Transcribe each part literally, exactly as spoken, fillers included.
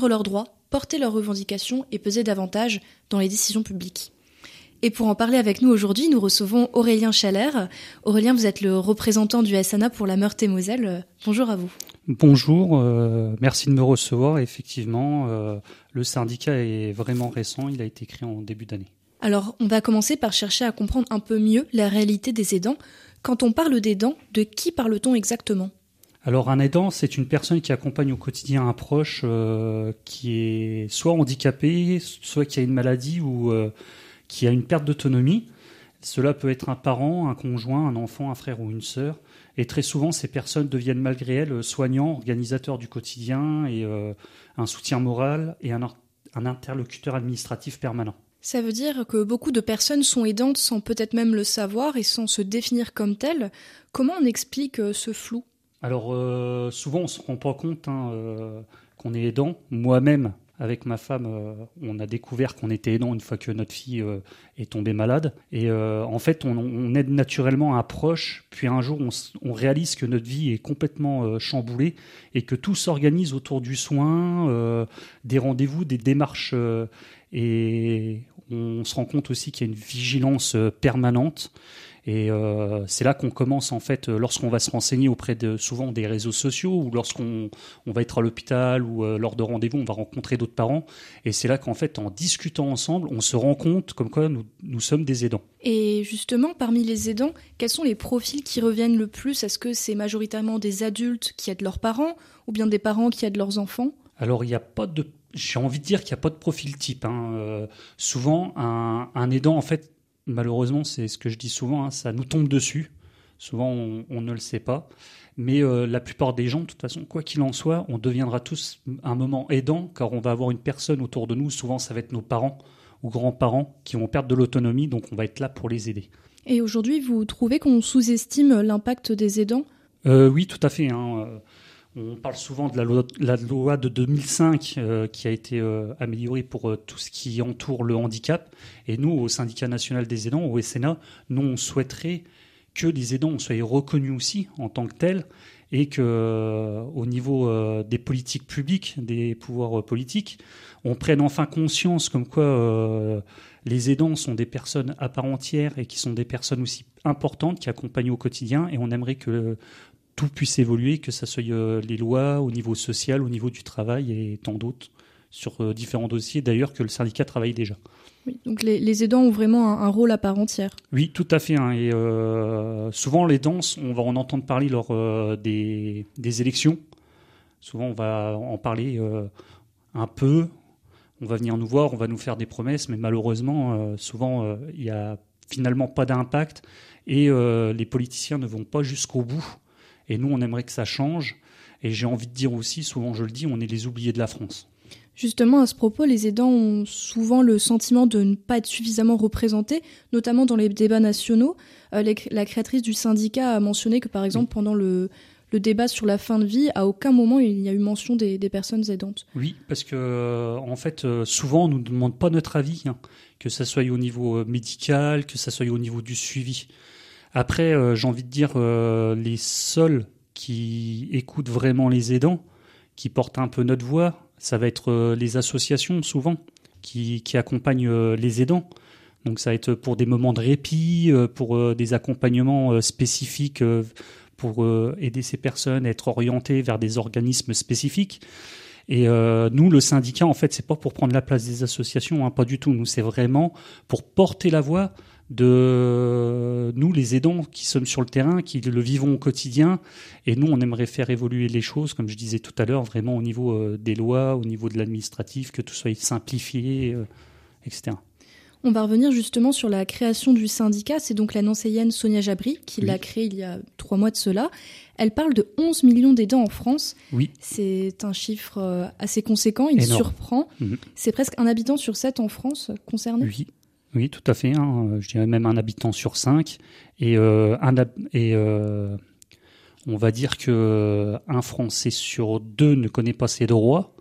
leurs droits, porter leurs revendications et peser davantage dans les décisions publiques. Et pour en parler avec nous aujourd'hui, nous recevons Aurélien Chalère. Aurélien, vous êtes le représentant du S N A pour la Meurthe-et-Moselle. Bonjour à vous. Bonjour, euh, merci de me recevoir. Effectivement, euh, le syndicat est vraiment récent, il a été créé en début d'année. Alors, on va commencer par chercher à comprendre un peu mieux la réalité des aidants. Quand on parle d'aidants, de qui parle-t-on exactement ? Alors, un aidant, c'est une personne qui accompagne au quotidien un proche euh, qui est soit handicapé, soit qui a une maladie ou euh, qui a une perte d'autonomie. Cela peut être un parent, un conjoint, un enfant, un frère ou une sœur. Et très souvent, ces personnes deviennent malgré elles soignants, organisateurs du quotidien et euh, un soutien moral et un, un interlocuteur administratif permanent. Ça veut dire que beaucoup de personnes sont aidantes sans peut-être même le savoir et sans se définir comme telles. Comment on explique ce flou ? Alors, euh, souvent, on ne se rend pas compte hein, euh, qu'on est aidant. Moi-même, avec ma femme, euh, on a découvert qu'on était aidant une fois que notre fille euh, est tombée malade. Et euh, en fait, on, on aide naturellement un proche. Puis un jour, on, on réalise que notre vie est complètement euh, chamboulée et que tout s'organise autour du soin, euh, des rendez-vous, des démarches. Euh, et on se rend compte aussi qu'il y a une vigilance euh, permanente. Et euh, c'est là qu'on commence en fait, lorsqu'on va se renseigner auprès de souvent des réseaux sociaux ou lorsqu'on on va être à l'hôpital ou euh, lors de rendez-vous, on va rencontrer d'autres parents. Et c'est là qu'en fait, en discutant ensemble, on se rend compte comme quoi nous, nous sommes des aidants. Et justement, parmi les aidants, quels sont les profils qui reviennent le plus ? Est-ce que c'est majoritairement des adultes qui aident leurs parents ou bien des parents qui aident leurs enfants ? Alors, il n'y a pas de... J'ai envie de dire qu'il n'y a pas de profil type. Hein. Euh, souvent, un, un aidant, en fait, malheureusement, c'est ce que je dis souvent, hein, ça nous tombe dessus. Souvent, on, on ne le sait pas. Mais euh, la plupart des gens, de toute façon, quoi qu'il en soit, on deviendra tous un moment aidant, car on va avoir une personne autour de nous. Souvent, ça va être nos parents ou grands-parents qui vont perdre de l'autonomie, donc on va être là pour les aider. Et aujourd'hui, vous trouvez qu'on sous-estime l'impact des aidants ? euh, Oui, tout à fait. Hein. On parle souvent de la loi, la loi de deux mille cinq euh, qui a été euh, améliorée pour euh, tout ce qui entoure le handicap. Et nous, au Syndicat national des aidants, au S N A, nous, on souhaiterait que les aidants soient reconnus aussi en tant que tels et qu'au euh, niveau euh, des politiques publiques, des pouvoirs euh, politiques, on prenne enfin conscience comme quoi euh, les aidants sont des personnes à part entière et qui sont des personnes aussi importantes qui accompagnent au quotidien. Et on aimerait que tout puisse évoluer, que ce soit euh, les lois au niveau social, au niveau du travail et tant d'autres sur euh, différents dossiers, d'ailleurs que le syndicat travaille déjà. Oui, donc les, les aidants ont vraiment un, un rôle à part entière. Oui, tout à fait. Hein, et euh, souvent les aidants, on va en entendre parler lors euh, des, des élections. Souvent on va en parler euh, un peu, on va venir nous voir, on va nous faire des promesses, mais malheureusement, euh, souvent euh, il n'y a finalement pas d'impact et euh, les politiciens ne vont pas jusqu'au bout. Et nous, on aimerait que ça change. Et j'ai envie de dire aussi, souvent je le dis, on est les oubliés de la France. Justement, à ce propos, les aidants ont souvent le sentiment de ne pas être suffisamment représentés, notamment dans les débats nationaux. Euh, les, la créatrice du syndicat a mentionné que, par exemple, oui. pendant le, le débat sur la fin de vie, à aucun moment il y a eu mention des, des personnes aidantes. Oui, parce que euh, en fait, euh, souvent, on ne nous demande pas notre avis, hein, que ça soit au niveau euh, médical, que ça soit au niveau du suivi. Après, euh, j'ai envie de dire, euh, les seuls qui écoutent vraiment les aidants, qui portent un peu notre voix, ça va être euh, les associations, souvent, qui, qui accompagnent euh, les aidants. Donc ça va être pour des moments de répit, euh, pour euh, des accompagnements euh, spécifiques, euh, pour euh, aider ces personnes à être orientées vers des organismes spécifiques. Et euh, nous, le syndicat, en fait, c'est pas pour prendre la place des associations, hein, pas du tout. Nous, c'est vraiment pour porter la voix de nous, les aidants qui sommes sur le terrain, qui le vivons au quotidien. Et nous, on aimerait faire évoluer les choses, comme je disais tout à l'heure, vraiment au niveau euh, des lois, au niveau de l'administratif, que tout soit simplifié, euh, et cetera. On va revenir justement sur la création du syndicat. C'est donc la nancéienne Sonia Jabri qui oui. l'a créé il y a trois mois de cela. Elle parle de onze millions d'aidants en France. Oui. C'est un chiffre assez conséquent, il Énorme. surprend. Mmh. C'est presque un habitant sur sept en France concerné. Oui. Oui, tout à fait. Hein. Je dirais même un habitant sur cinq. Et, euh, un, et euh, on va dire qu'un Français sur deux ne connaît pas ses droits.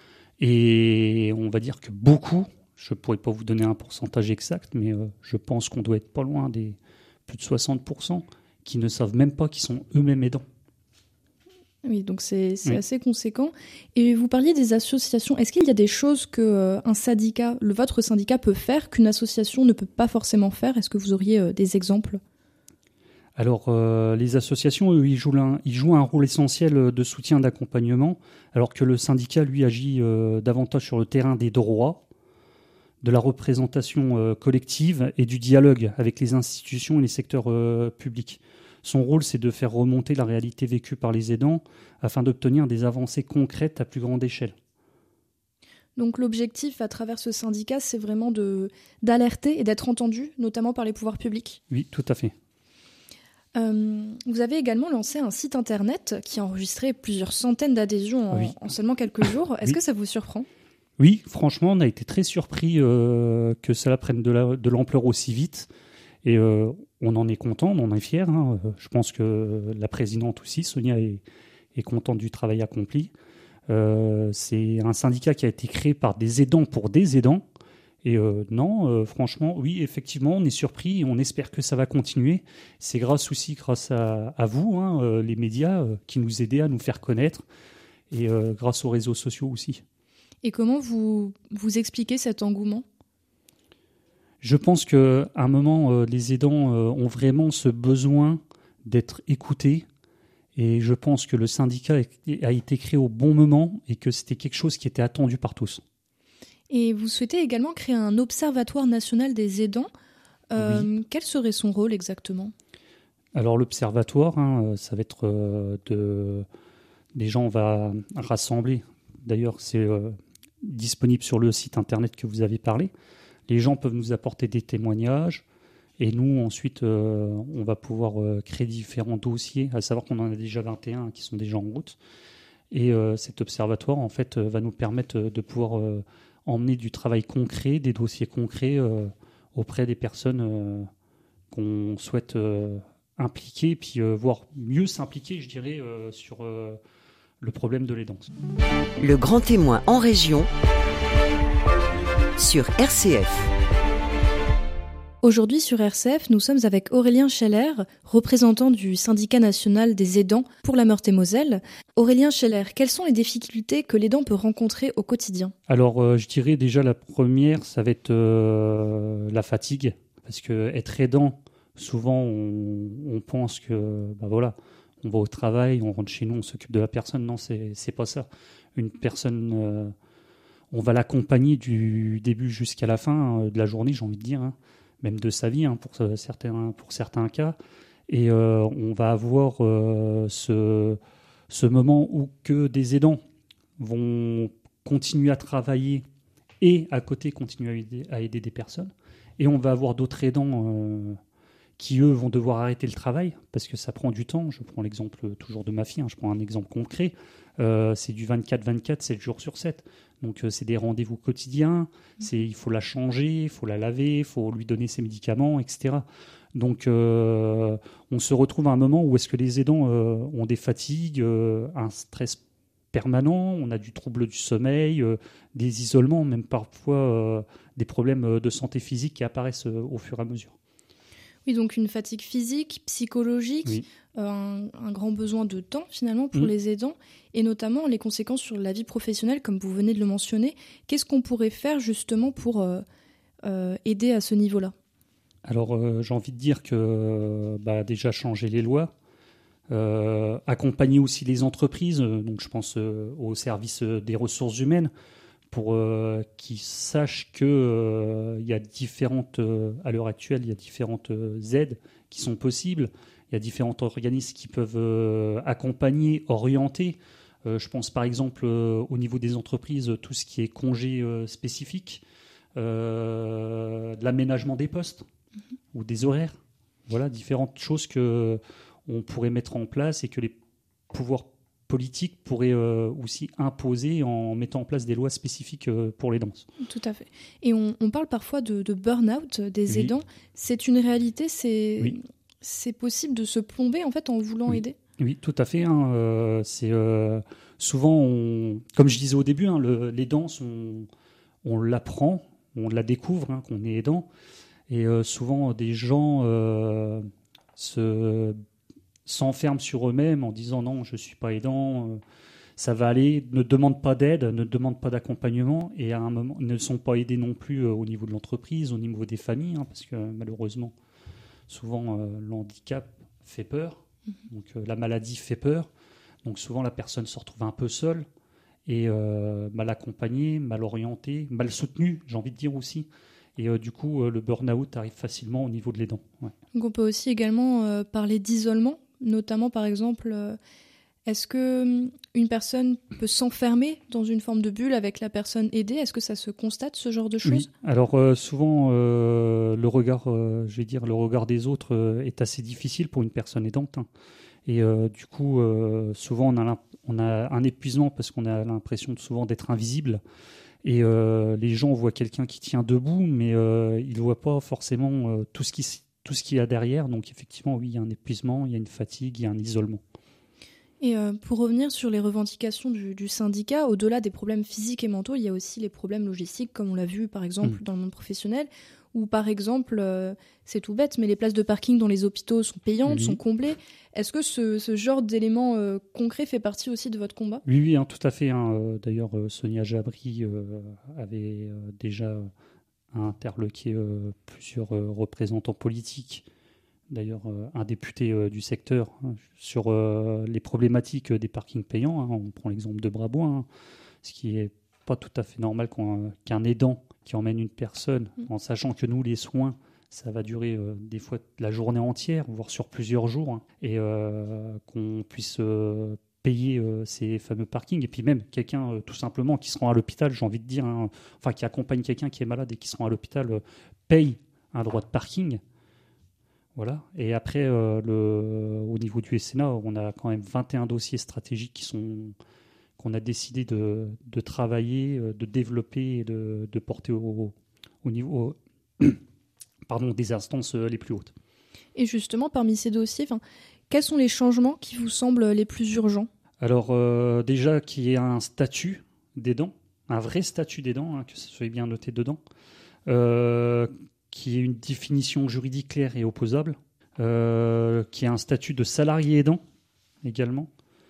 Et on va dire que beaucoup, je ne pourrais pas vous donner un pourcentage exact, mais euh, je pense qu'on doit être pas loin des plus de soixante pour cent qui ne savent même pas qu'ils sont eux-mêmes aidants. Oui, donc c'est, c'est oui. assez conséquent. Et vous parliez des associations. Est-ce qu'il y a des choses que euh, un syndicat, le votre syndicat peut faire qu'une association ne peut pas forcément faire? Est-ce que vous auriez euh, des exemples? Alors, euh, les associations, eux, ils jouent, un, ils jouent un rôle essentiel de soutien, d'accompagnement, alors que le syndicat, lui, agit euh, davantage sur le terrain des droits, de la représentation euh, collective et du dialogue avec les institutions et les secteurs euh, publics. Son rôle, c'est de faire remonter la réalité vécue par les aidants afin d'obtenir des avancées concrètes à plus grande échelle. Donc l'objectif à travers ce syndicat, c'est vraiment de, d'alerter et d'être entendu, notamment par les pouvoirs publics. Oui, tout à fait. Euh, vous avez également lancé un site internet qui a enregistré plusieurs centaines d'adhésions en, Oui. en seulement quelques jours. Est-ce Oui. que ça vous surprend? Oui, franchement, on a été très surpris euh, que cela prenne de, la, de l'ampleur aussi vite. Et euh, on en est content, on en est fiers. Hein. Je pense que la présidente aussi, Sonia, est, est contente du travail accompli. Euh, c'est un syndicat qui a été créé par des aidants pour des aidants. Et euh, non, euh, franchement, oui, effectivement, on est surpris et on espère que ça va continuer. C'est grâce aussi, grâce à, à vous, hein, euh, les médias, euh, qui nous aidez à nous faire connaître. Et euh, grâce aux réseaux sociaux aussi. Et comment vous, vous expliquez cet engouement? Je pense qu'à un moment, euh, les aidants euh, ont vraiment ce besoin d'être écoutés. Et je pense que le syndicat a été créé au bon moment et que c'était quelque chose qui était attendu par tous. Et vous souhaitez également créer un observatoire national des aidants. Euh, Oui. Quel serait son rôle exactement? Alors l'observatoire, hein, ça va être euh, de... des gens, on va rassembler. D'ailleurs, c'est euh, disponible sur le site internet que vous avez parlé. Les gens peuvent nous apporter des témoignages et nous, ensuite, euh, on va pouvoir euh, créer différents dossiers, à savoir qu'on en a déjà vingt et un qui sont déjà en route. Et euh, cet observatoire, en fait, euh, va nous permettre de pouvoir euh, emmener du travail concret, des dossiers concrets euh, auprès des personnes euh, qu'on souhaite euh, impliquer, puis euh, voire mieux s'impliquer, je dirais, euh, sur euh, le problème de l'aidance. Le grand témoin en région sur R C F. Aujourd'hui sur R C F, nous sommes avec Aurélien Scheller, représentant du syndicat national des aidants pour la Meurthe-et-Moselle. Aurélien Scheller, quelles sont les difficultés que l'aidant peut rencontrer au quotidien? Alors, euh, je dirais déjà la première, ça va être euh, la fatigue, parce que être aidant, souvent on, on pense que, ben voilà, on va au travail, on rentre chez nous, on s'occupe de la personne. Non, c'est c'est pas ça. Une personne, euh, on va l'accompagner du début jusqu'à la fin euh, de la journée, j'ai envie de dire, hein, même de sa vie, hein, pour certains pour certains cas. Et euh, on va avoir euh, ce ce moment où que des aidants vont continuer à travailler et à côté continuer à aider, à aider des personnes. Et on va avoir d'autres aidants euh, qui, eux, vont devoir arrêter le travail parce que ça prend du temps. Je prends l'exemple toujours de ma fille, hein, je prends un exemple concret. Euh, c'est du vingt-quatre vingt-quatre, sept jours sur sept. Donc, euh, c'est des rendez-vous quotidiens. C'est, il faut la changer, il faut la laver, il faut lui donner ses médicaments, et cetera. Donc, euh, on se retrouve à un moment où est-ce que les aidants euh, ont des fatigues, euh, un stress permanent, on a du trouble du sommeil, euh, des isolements, même parfois euh, des problèmes de santé physique qui apparaissent euh, au fur et à mesure. Oui, donc une fatigue physique, psychologique, Oui. euh, un, un grand besoin de temps finalement pour Mmh. les aidants, et notamment les conséquences sur la vie professionnelle, comme vous venez de le mentionner. Qu'est-ce qu'on pourrait faire justement pour euh, euh, aider à ce niveau-là? Alors, euh, j'ai envie de dire que bah, déjà changer les lois, euh, accompagner aussi les entreprises, euh, donc je pense euh, au service euh, des ressources humaines, pour euh, qu'ils sachent qu'il euh, y a différentes, euh, à l'heure actuelle, il y a différentes euh, aides qui sont possibles, il y a différents organismes qui peuvent euh, accompagner, orienter. Euh, je pense par exemple euh, au niveau des entreprises, tout ce qui est congé euh, spécifique, euh, de l'aménagement des postes ou des horaires. Voilà, différentes choses que on pourrait mettre en place et que les pouvoirs politiques pourraient euh, aussi imposer en mettant en place des lois spécifiques euh, pour les danses. Tout à fait. Et on, on parle parfois de, de burn-out des Oui. aidants. C'est une réalité, c'est, Oui. c'est possible de se plomber en fait en voulant Oui. aider. Oui, tout à fait. Hein, euh, c'est euh, souvent, on, comme je disais au début, hein, le, les danses, on, on l'apprend, on la découvre, hein, qu'on est aidant. Et euh, souvent, des gens euh, se s'enferment sur eux-mêmes en disant non, je ne suis pas aidant, euh, ça va aller, ne demandent pas d'aide, ne demandent pas d'accompagnement et à un moment ne sont pas aidés non plus euh, au niveau de l'entreprise, au niveau des familles, hein, parce que malheureusement, souvent euh, l'handicap fait peur, mmh. donc euh, la maladie fait peur, donc souvent la personne se retrouve un peu seule et euh, mal accompagnée, mal orientée, mal soutenue, j'ai envie de dire aussi. Et euh, du coup, euh, le burn-out arrive facilement au niveau de l'aidant. Ouais. Donc on peut aussi également euh, parler d'isolement, notamment par exemple, euh, est-ce qu'une personne peut s'enfermer dans une forme de bulle avec la personne aidée ? Est-ce que ça se constate, ce genre de choses ? Oui. Alors euh, souvent, euh, le regard, euh, je vais dire, le regard des autres euh, est assez difficile pour une personne aidante. Hein. Et euh, du coup, euh, souvent on a, on a un épuisement parce qu'on a l'impression souvent d'être invisible. Et euh, les gens voient quelqu'un qui tient debout, mais euh, ils ne voient pas forcément euh, tout ce qui, tout ce qu'il y a derrière. Donc effectivement, oui, il y a un épuisement, il y a une fatigue, il y a un isolement. Et euh, pour revenir sur les revendications du, du syndicat, au-delà des problèmes physiques et mentaux, il y a aussi les problèmes logistiques, comme on l'a vu par exemple mmh. dans le monde professionnel, où par exemple, euh, c'est tout bête, mais les places de parking dans les hôpitaux sont payantes, oui. sont comblées. Est-ce que ce, ce genre d'éléments euh, concrets fait partie aussi de votre combat ? Oui, oui, hein, tout à fait. Hein. D'ailleurs, euh, Sonia Jabri euh, avait euh, déjà interloqué euh, plusieurs euh, représentants politiques, d'ailleurs euh, un député euh, du secteur, hein, sur euh, les problématiques des parkings payants. Hein. On prend l'exemple de Brabois, hein, ce qui n'est pas tout à fait normal qu'un aidant qui emmène une personne, mmh. en sachant que nous, les soins, ça va durer euh, des fois la journée entière, voire sur plusieurs jours, hein, et euh, qu'on puisse euh, payer euh, ces fameux parkings. Et puis même quelqu'un, euh, tout simplement, qui se rend à l'hôpital, j'ai envie de dire, hein, enfin qui accompagne quelqu'un qui est malade et qui se rend à l'hôpital, euh, paye un droit de parking. Voilà. Et après, euh, le, au niveau du S N A, on a quand même vingt et un dossiers stratégiques qui sont... qu'on a décidé de, de travailler, de développer et de, de porter au, au niveau au, pardon, des instances les plus hautes. Et justement, parmi ces dossiers, quels sont les changements qui vous semblent les plus urgents ? Alors euh, déjà qu'il y ait un statut d'aidant, un vrai statut d'aidant, hein, que ça soit bien noté dedans, euh, qu'il y ait une définition juridique claire et opposable, euh, qu'il y ait un statut de salarié aidant également.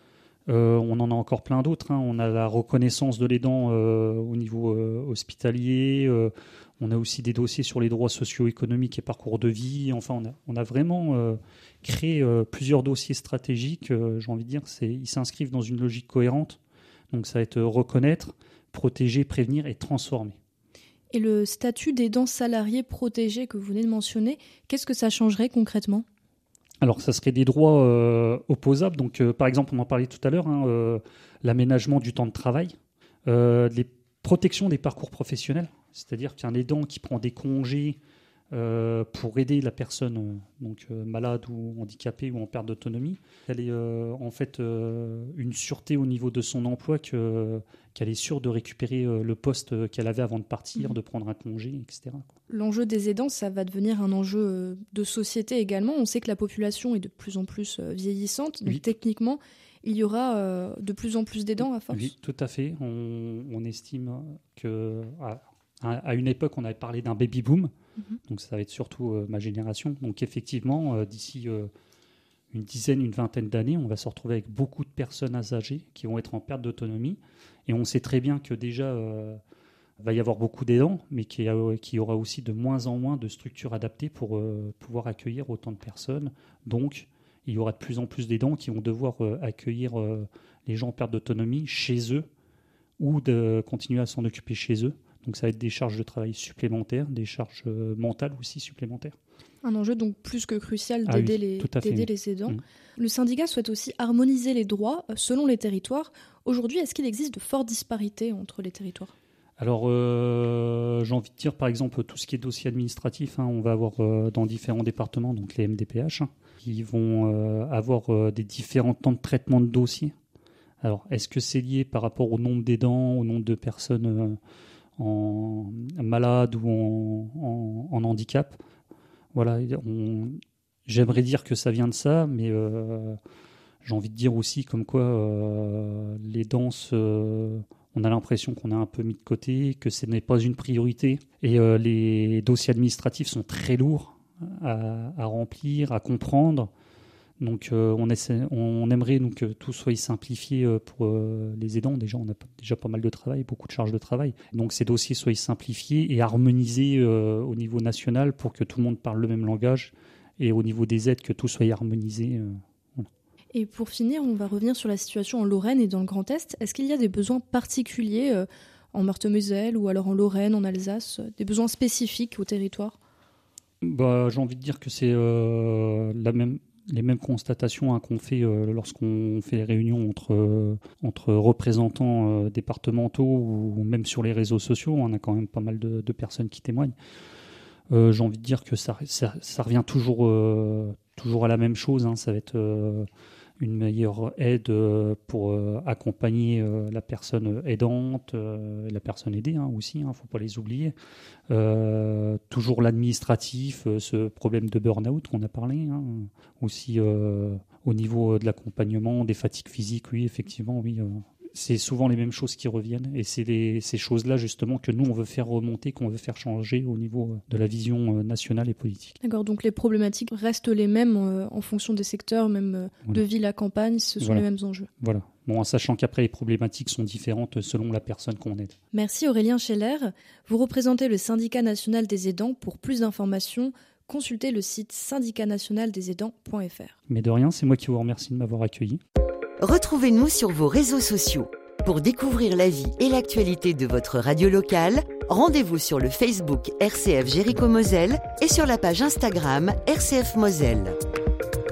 Euh, on en a encore plein d'autres. Hein. On a la reconnaissance de l'aidant euh, au niveau euh, hospitalier. Euh, on a aussi des dossiers sur les droits socio-économiques et parcours de vie. Enfin, on a, on a vraiment euh, créé euh, plusieurs dossiers stratégiques. Euh, j'ai envie de dire, c'est, ils s'inscrivent dans une logique cohérente. Donc, ça va être reconnaître, protéger, prévenir et transformer. Et le statut d'aidant salarié protégé que vous venez de mentionner, qu'est-ce que ça changerait concrètement ? Alors, ça serait des droits euh, opposables. Donc, euh, par exemple, on en parlait tout à l'heure, hein, euh, l'aménagement du temps de travail, euh, les protections des parcours professionnels, c'est-à-dire qu'un aidant qui prend des congés euh, pour aider la personne euh, donc, euh, malade ou handicapée ou en perte d'autonomie, elle est euh, en fait euh, une sûreté au niveau de son emploi, que, qu'elle est sûre de récupérer euh, le poste qu'elle avait avant de partir, mmh. de prendre un congé, et cetera. L'enjeu des aidants, ça va devenir un enjeu de société également. On sait que la population est de plus en plus vieillissante, donc oui. techniquement, il y aura euh, de plus en plus d'aidants à force. Oui, tout à fait. On, on estime que à, à une époque, on avait parlé d'un baby boom, mm-hmm. donc ça va être surtout euh, ma génération. Donc effectivement, euh, d'ici euh, une dizaine, une vingtaine d'années, on va se retrouver avec beaucoup de personnes âgées qui vont être en perte d'autonomie. Et on sait très bien que déjà... Euh, il va y avoir beaucoup d'aidants, mais qu'il y aura aussi de moins en moins de structures adaptées pour euh, pouvoir accueillir autant de personnes. Donc, il y aura de plus en plus d'aidants qui vont devoir euh, accueillir euh, les gens en perte d'autonomie chez eux ou de continuer à s'en occuper chez eux. Donc, ça va être des charges de travail supplémentaires, des charges euh, mentales aussi supplémentaires. Un enjeu donc plus que crucial ah d'aider, oui, les, d'aider les aidants. Mmh. Le syndicat souhaite aussi harmoniser les droits selon les territoires. Aujourd'hui, est-ce qu'il existe de fortes disparités entre les territoires ? Alors, euh, j'ai envie de dire, par exemple, tout ce qui est dossier administratif, hein, on va avoir euh, dans différents départements, donc les M D P H, hein, qui vont euh, avoir euh, des différents temps de traitement de dossiers. Alors, est-ce que c'est lié par rapport au nombre d'aidants, au nombre de personnes euh, en malades ou en, en, en handicap ? Voilà, on, j'aimerais dire que ça vient de ça, mais euh, j'ai envie de dire aussi comme quoi euh, les danses... Euh, on a l'impression qu'on a un peu mis de côté, que ce n'est pas une priorité. Et euh, les dossiers administratifs sont très lourds à, à remplir, à comprendre. Donc euh, on, essaie, on aimerait donc, que tout soit simplifié pour euh, les aidants. Déjà, on a déjà pas mal de travail, beaucoup de charges de travail. Donc ces dossiers soient simplifiés et harmonisés euh, au niveau national pour que tout le monde parle le même langage et au niveau des aides, que tout soit harmonisé. Euh, voilà. Et pour finir, on va revenir sur la situation en Lorraine et dans le Grand Est. Est-ce qu'il y a des besoins particuliers euh, en Meurthe-et-Moselle ou alors en Lorraine, en Alsace, des besoins spécifiques au territoire ? Bah, j'ai envie de dire que c'est euh, la même... les mêmes constatations hein, qu'on fait euh, lorsqu'on fait les réunions entre, euh, entre représentants euh, départementaux ou, ou même sur les réseaux sociaux. On a quand même pas mal de, de personnes qui témoignent. Euh, j'ai envie de dire que ça, ça, ça revient toujours, euh, toujours à la même chose. Hein. Ça va être euh, une meilleure aide euh, pour euh, accompagner euh, la personne aidante, euh, la personne aidée hein, aussi, il hein, ne faut pas les oublier. Euh, toujours l'administratif, euh, ce problème de burn-out qu'on a parlé, hein, aussi euh, au niveau de l'accompagnement, des fatigues physiques, oui, effectivement, oui. Euh, c'est souvent les mêmes choses qui reviennent et c'est les, ces choses-là justement que nous on veut faire remonter, qu'on veut faire changer au niveau de la vision nationale et politique. D'accord, donc les problématiques restent les mêmes euh, en fonction des secteurs, même euh, voilà. de ville à campagne, ce sont voilà. les mêmes enjeux. Voilà, bon, en sachant qu'après les problématiques sont différentes selon la personne qu'on aide. Merci Aurélien Scheller. Vous représentez le Syndicat national des aidants. Pour plus d'informations, consultez le site syndicat national des aidants point f r. Mais de rien, c'est moi qui vous remercie de m'avoir accueilli. Retrouvez-nous sur vos réseaux sociaux. Pour découvrir la vie et l'actualité de votre radio locale, rendez-vous sur le Facebook R C F Jéricho-Moselle et sur la page Instagram R C F Moselle.